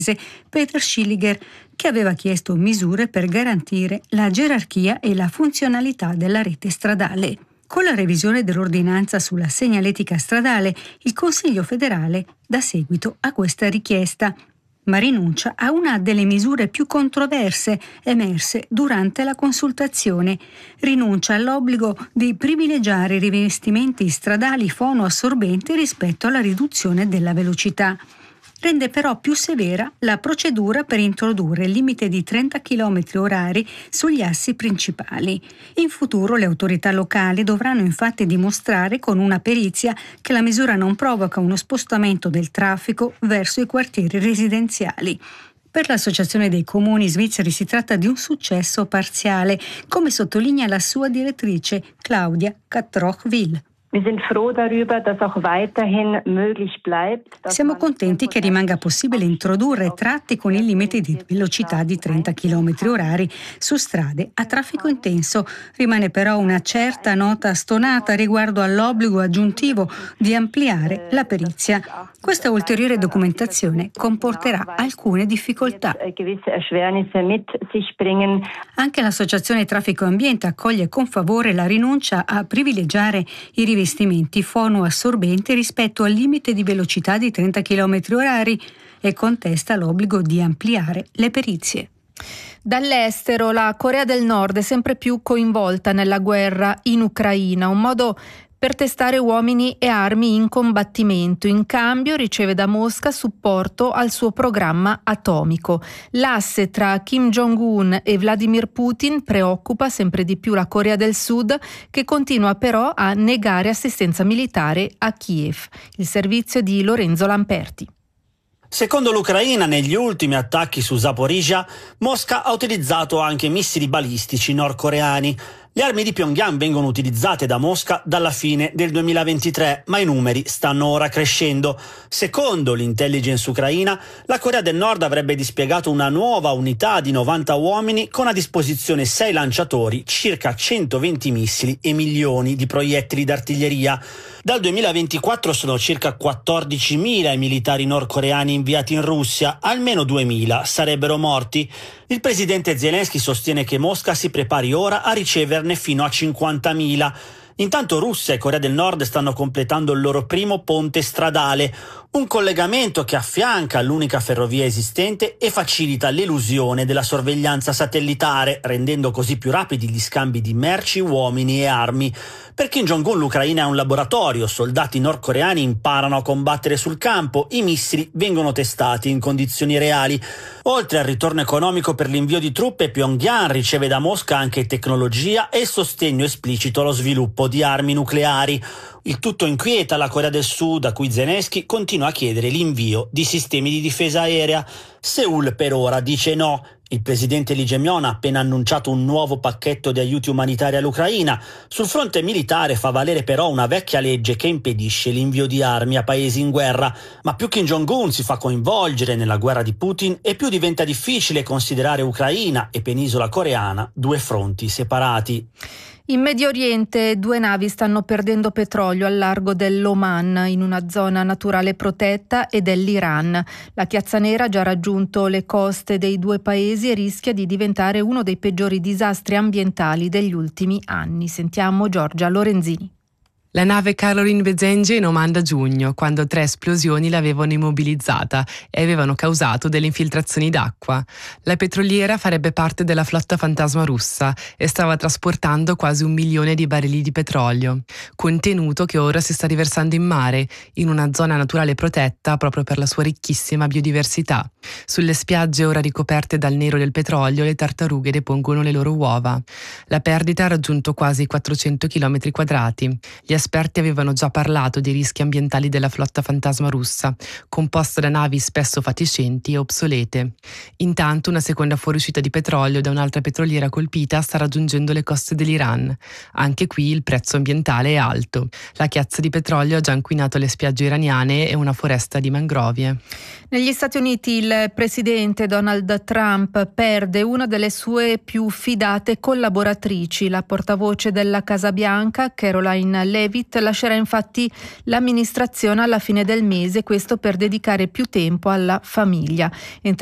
Peter Schilliger, che aveva chiesto misure per garantire la gerarchia e la funzionalità della rete stradale. Con la revisione dell'ordinanza sulla segnaletica stradale, il Consiglio federale dà seguito a questa richiesta, ma rinuncia a una delle misure più controverse emerse durante la consultazione. Rinuncia all'obbligo di privilegiare i rivestimenti stradali fonoassorbenti rispetto alla riduzione della velocità. Rende però più severa la procedura per introdurre il limite di 30 km/h sugli assi principali. In futuro le autorità locali dovranno infatti dimostrare con una perizia che la misura non provoca uno spostamento del traffico verso i quartieri residenziali. Per l'Associazione dei Comuni svizzeri si tratta di un successo parziale, come sottolinea la sua direttrice Claudia Catroch-Will. Siamo contenti che rimanga possibile introdurre tratti con il limite di velocità di 30 km/h su strade a traffico intenso. Rimane però una certa nota stonata riguardo all'obbligo aggiuntivo di ampliare la perizia. Questa ulteriore documentazione comporterà alcune difficoltà. Anche l'Associazione Traffico e Ambiente accoglie con favore la rinuncia a privilegiare i rivestimenti fonoassorbenti rispetto al limite di velocità di 30 km/h e contesta l'obbligo di ampliare le perizie. Dall'estero, la Corea del Nord è sempre più coinvolta nella guerra in Ucraina, un modo per testare uomini e armi in combattimento. In cambio riceve da Mosca supporto al suo programma atomico. L'asse tra Kim Jong-un e Vladimir Putin preoccupa sempre di più la Corea del Sud, che continua però a negare assistenza militare a Kiev. Il servizio di Lorenzo Lamperti. Secondo l'Ucraina, negli ultimi attacchi su Zaporizhzhia, Mosca ha utilizzato anche missili balistici nordcoreani. Le armi di Pyongyang vengono utilizzate da Mosca dalla fine del 2023, ma i numeri stanno ora crescendo. Secondo l'intelligence ucraina, la Corea del Nord avrebbe dispiegato una nuova unità di 90 uomini con a disposizione 6 lanciatori, circa 120 missili e milioni di proiettili d'artiglieria. Dal 2024 sono circa 14.000 i militari nordcoreani inviati in Russia, almeno 2.000 sarebbero morti. Il presidente Zelensky sostiene che Mosca si prepari ora a riceverne fino a 50.000. Intanto Russia e Corea del Nord stanno completando il loro primo ponte stradale, un collegamento che affianca l'unica ferrovia esistente e facilita l'elusione della sorveglianza satellitare, rendendo così più rapidi gli scambi di merci, uomini e armi. Per Kim Jong-un l'Ucraina è un laboratorio, soldati nordcoreani imparano a combattere sul campo, i missili vengono testati in condizioni reali. Oltre al ritorno economico per l'invio di truppe, Pyongyang riceve da Mosca anche tecnologia e sostegno esplicito allo sviluppo di armi nucleari. Il tutto inquieta la Corea del Sud, a cui Zelensky continua a chiedere l'invio di sistemi di difesa aerea. Seul per ora dice no. Il presidente Lee Jae-myung ha appena annunciato un nuovo pacchetto di aiuti umanitari all'Ucraina. Sul fronte militare fa valere però una vecchia legge che impedisce l'invio di armi a paesi in guerra. Ma più Kim Jong-un si fa coinvolgere nella guerra di Putin e più diventa difficile considerare Ucraina e penisola coreana due fronti separati. In Medio Oriente 2 navi stanno perdendo petrolio al largo dell'Oman, in una zona naturale protetta, e dell'Iran. La chiazza nera ha già raggiunto le coste dei 2 paesi e rischia di diventare uno dei peggiori disastri ambientali degli ultimi anni. Sentiamo Giorgia Lorenzini. La nave Caroline Vezenge in Oman da giugno, quando 3 esplosioni l'avevano immobilizzata e avevano causato delle infiltrazioni d'acqua. La petroliera farebbe parte della flotta fantasma russa e stava trasportando quasi 1 milione di barili di petrolio, contenuto che ora si sta riversando in mare, in una zona naturale protetta proprio per la sua ricchissima biodiversità. Sulle spiagge ora ricoperte dal nero del petrolio, le tartarughe depongono le loro uova. La perdita ha raggiunto quasi 400 km². Gli esperti avevano già parlato dei rischi ambientali della flotta fantasma russa, composta da navi spesso fatiscenti e obsolete. Intanto una seconda fuoriuscita di petrolio da un'altra petroliera colpita sta raggiungendo le coste dell'Iran. Anche qui il prezzo ambientale è alto. La chiazza di petrolio ha già inquinato le spiagge iraniane e una foresta di mangrovie. Negli Stati Uniti il presidente Donald Trump perde una delle sue più fidate collaboratrici, la portavoce della Casa Bianca, Caroline Leavitt, David lascerà infatti l'amministrazione alla fine del mese, questo per dedicare più tempo alla famiglia.